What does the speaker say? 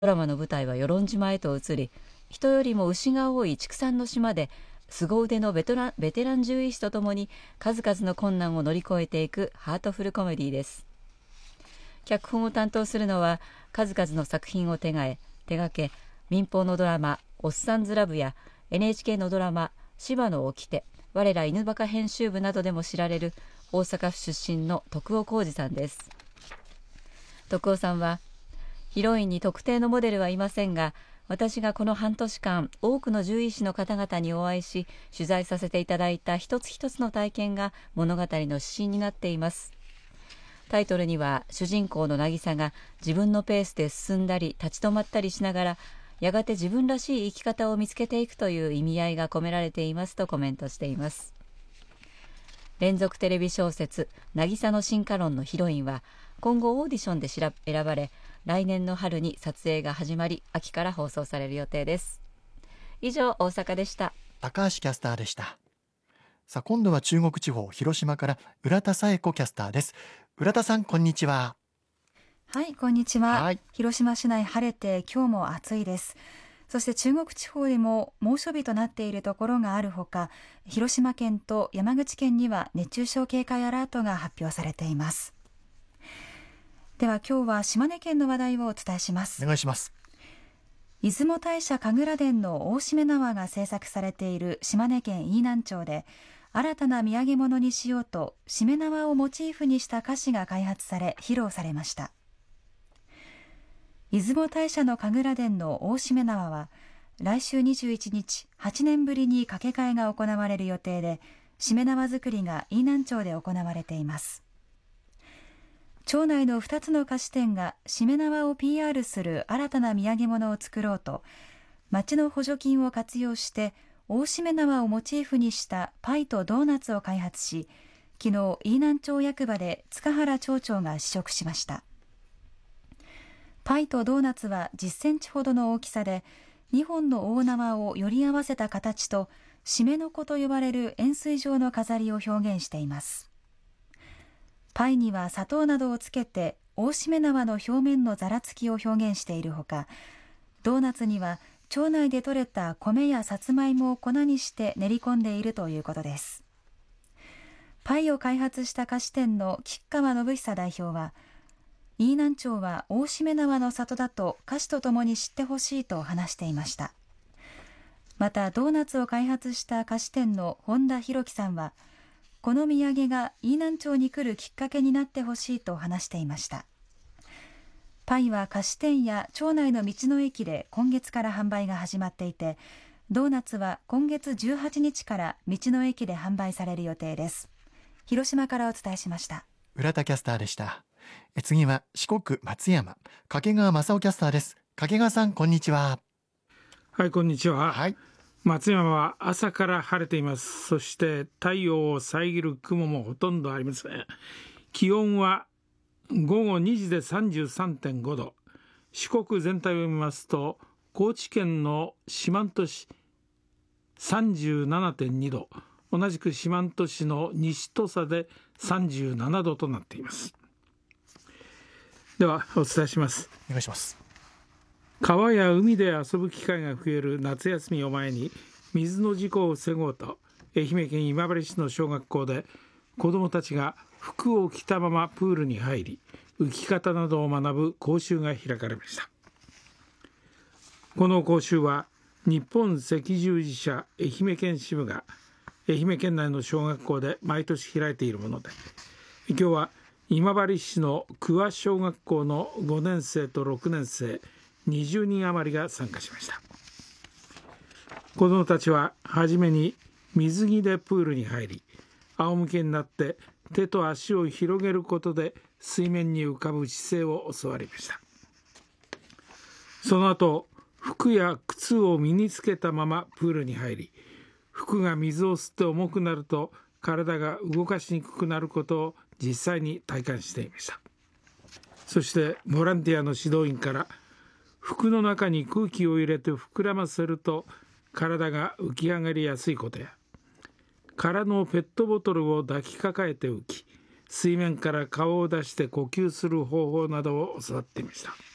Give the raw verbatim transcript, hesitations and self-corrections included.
ドラマの舞台は与論島へと移り、人よりも牛が多い畜産の島で、凄腕のベテラン、ベテラン獣医師とともに数々の困難を乗り越えていくハートフルコメディです。脚本を担当するのは数々の作品を手がえ手掛け、民放のドラマ「おっさんずラブ」や エヌエイチケー のドラマ「芝の掟」、我ら犬バカ編集部などでも知られる大阪府出身の徳尾浩二さんです。徳尾さんは、ヒロインに特定のモデルはいませんが、私がこの半年間多くの獣医師の方々にお会いし取材させていただいた一つ一つの体験が物語の指針になっています。タイトルには主人公の渚が自分のペースで進んだり立ち止まったりしながら、やがて自分らしい生き方を見つけていくという意味合いが込められていますとコメントしています。連続テレビ小説「渚の進化論」のヒロインは今後オーディションで選ばれ、来年の春に撮影が始まり、秋から放送される予定です。以上、大阪でした。 高橋キャスターでした。さあ、今度は中国地方広島から浦田紗恵子キャスターです。浦田さん、こんにちは。 はい、こんにちは、 はい、 広島市内晴れて今日も暑いです。そして中国地方でも猛暑日となっているところがあるほか、広島県と山口県には熱中症警戒アラートが発表されています。では今日は島根県の話題をお伝えします。 お願いします。 出雲大社神楽殿の大しめ縄が制作されている島根県飯南町で、新たな土産物にしようとしめ縄をモチーフにした菓子が開発され披露されました。出雲大社の神楽殿の大しめ縄は来週にじゅういちにち、はちねんぶりに掛け替えが行われる予定で、しめ縄作りが飯南町で行われています。町内のふたつの菓子店がしめ縄を ピーアール する新たな土産物を作ろうと、町の補助金を活用して大しめ縄をモチーフにしたパイとドーナツを開発し、昨日飯南町役場で塚原町長が試食しました。パイとドーナツはじっセンチほどの大きさで、にほんの大縄をより合わせた形としめの子と呼ばれる円錐状の飾りを表現しています。パイには砂糖などをつけて大しめ縄の表面のざらつきを表現しているほか、ドーナツには町内で採れた米やさつまいもを粉にして練り込んでいるということです。パイを開発した菓子店の吉川信久代表は、飯南町は大しめ縄の里だと菓子とともに知ってほしいと話していました。またドーナツを開発した菓子店の本田博樹さんは、この土産が飯南町に来るきっかけになってほしいと話していました。パイは菓子店や町内の道の駅で今月から販売が始まっていて、ドーナツは今月じゅうはちにちから道の駅で販売される予定です。広島からお伝えしました。 浦田キャスターでした。え次は四国松山、掛川正夫キャスターです。掛川さん、こんにちは。 はい、こんにちは。 はい、 松山は朝から晴れています。そして太陽を遮る雲もほとんどありません。気温はごごにじで さんじゅうさんてんごど、四国全体を見ますと高知県の四万十市 さんじゅうななてんにど、同じく四万十市の西土佐でさんじゅうななどとなっています。ではお伝えします。 お願いします。 川や海で遊ぶ機会が増える夏休みを前に、水の事故を防ごうと愛媛県今治市の小学校で子どもたちが服を着たままプールに入り、浮き方などを学ぶ講習が開かれました。この講習は日本赤十字社愛媛県支部が愛媛県内の小学校で毎年開いているもので、今日は今治市の桑小学校のごねんせいとろくねんせいにじゅうにん余りが参加しました。子どもたちははじめに水着でプールに入り、仰向けになって手と足を広げることで水面に浮かぶ姿勢を教わりました。その後、服や靴を身につけたままプールに入り、服が水を吸って重くなると体が動かしにくくなることを実際に体感していました。そしてボランティアの指導員から、服の中に空気を入れて膨らませると体が浮き上がりやすいことや、空のペットボトルを抱きかかえて浮き、水面から顔を出して呼吸する方法などを教わっていました。